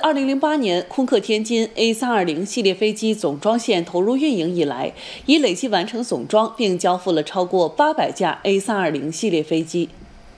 2008年空客天津 A320 系列飞机总装线投入运营以来，已累计完成总装并交付了超过800架 A320 系列飞机。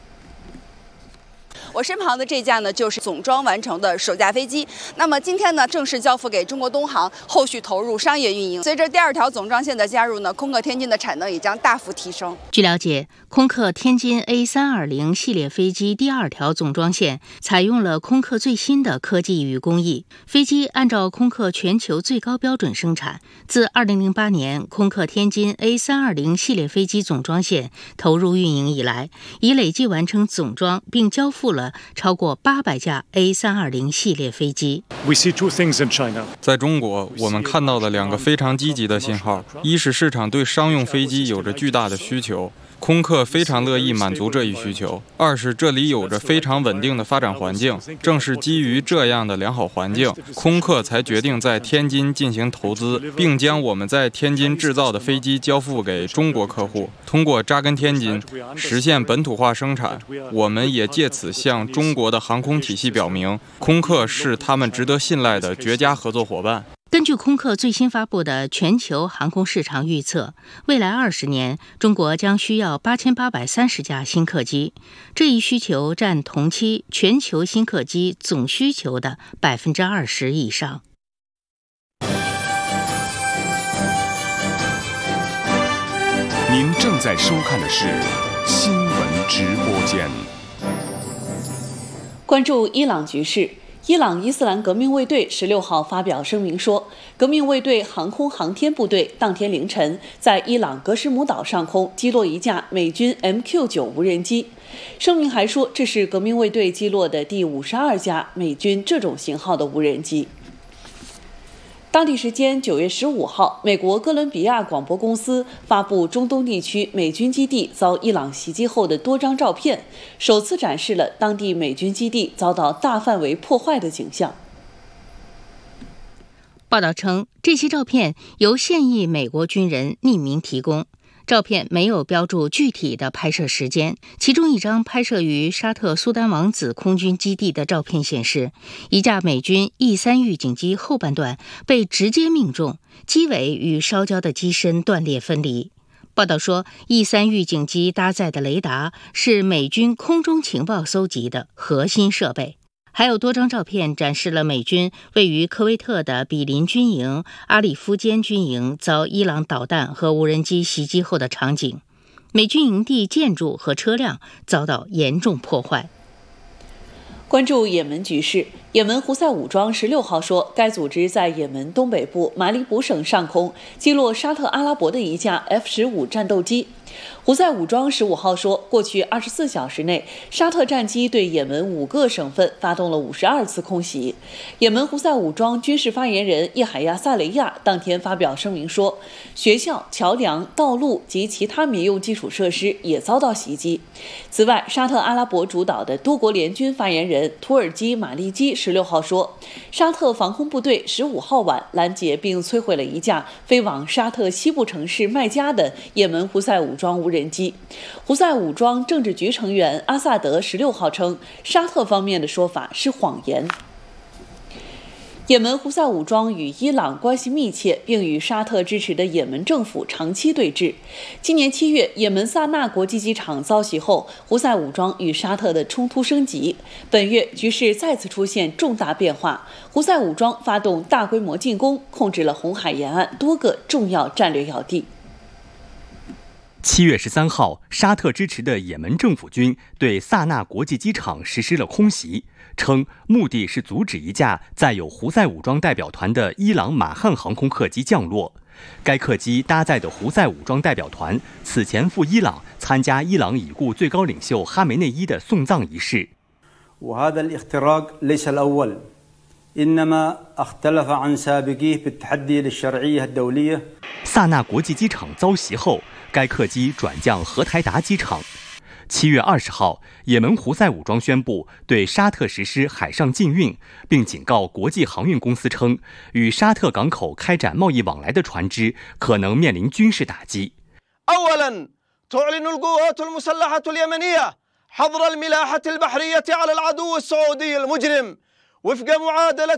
我身旁的这架呢，就是总装完成的首架飞机。那么今天呢，正式交付给中国东航，后续投入商业运营。随着第二条总装线的加入呢，空客天津的产能也将大幅提升。 据了解，空客天津 A320 系列飞机第二条总装线采用了空客最新的科技与工艺，飞机按照空客全球最高标准生产。自2008年空客天津 A320 系列飞机总装线投入运营以来，已累计完成总装并交付了超过800架 A320 系列飞机。 在中国，我们看到了两个非常积极的信号：一是市场对商用飞机有着巨大的需求，空客非常乐意满足这一需求；二是这里有着非常稳定的发展环境。正是基于这样的良好环境，空客才决定在天津进行投资，并将我们在天津制造的飞机交付给中国客户。通过扎根天津，实现本土化生产，我们也借此向中国的航空体系表明，空客是他们值得信赖的绝佳合作伙伴。 根据空客最新发布的全球航空市场预测，未来20年，中国将需要8830架新客机，这一需求占同期全球新客机总需求的20%以上。 您正在收看的是新闻直播间。 关注伊朗局势。伊朗伊斯兰革命卫队16号发表声明说，革命卫队航空航天部队当天凌晨在伊朗格什姆岛上空击落一架美军 MQ-9 无人机。声明还说，这是革命卫队击落的第52架美军这种型号的无人机。当地时间9月15号，美国哥伦比亚广播公司发布中东地区美军基地遭伊朗袭击后的多张照片，首次展示了当地美军基地遭到大范围破坏的景象。 报道称，这些照片由现役美国军人匿名提供。照片没有标注具体的拍摄时间，其中一张拍摄于沙特苏丹王子空军基地的照片显示，一架美军 E3 预警机后半段被直接命中，机尾与烧焦的机身断裂分离。报道说， E3 预警机搭载的雷达是美军空中情报搜集的核心设备。还有多张照片展示了美军位于科威特的比林军营、阿里夫坚军营遭伊朗导弹和无人机袭击后的场景，美军营地建筑和车辆遭到严重破坏。 关注也门局势，也门胡塞武装16号说，该组织在也门东北部马里卜省上空击落沙特阿拉伯的一架 F-15战斗机。胡塞武装15号说，过去24小时内，沙特战机对也门5个省份发动了52次空袭。也门胡塞武装军事发言人叶海亚·萨雷亚当天发表声明说，学校、桥梁、道路及其他民用基础设施也遭到袭击。此外，沙特阿拉伯主导的多国联军发言人土耳其马利基16号说，沙特防空部队15号晚拦截并摧毁了一架飞往沙特西部城市麦加的也门胡塞武装无人机。胡塞武装政治局成员阿萨德16号称，沙特方面的说法是谎言。也门胡塞武装与伊朗关系密切，并与沙特支持的也门政府长期对峙。今年7月，也门萨那国际机场遭袭后，胡塞武装与沙特的冲突升级。本月局势再次出现重大变化，胡塞武装发动大规模进攻，控制了红海沿岸多个重要战略要地。 7月13号，沙特支持的也门政府军对萨那国际机场实施了空袭，称目的是阻止一架载有胡塞武装代表团的伊朗马汉航空客机降落。该客机搭载的胡塞武装代表团此前赴伊朗参加伊朗已故最高领袖哈梅内伊的送葬仪式。 وهذا الاختراق ليس الأول إنما اختلف عن سابقيه بالتحدي للشرعية الدولية。 萨那国际机场遭袭后，该客机转降荷台达机场。7月20号，也门胡塞武装宣布对沙特实施海上禁运，并警告国际航运公司称，与沙特港口开展贸易往来的船只可能面临军事打击。 أولاً تعلن القوات المسلحة اليمنية حظر الملاحة البحرية على العدو السعودي المجرم وفق معادلة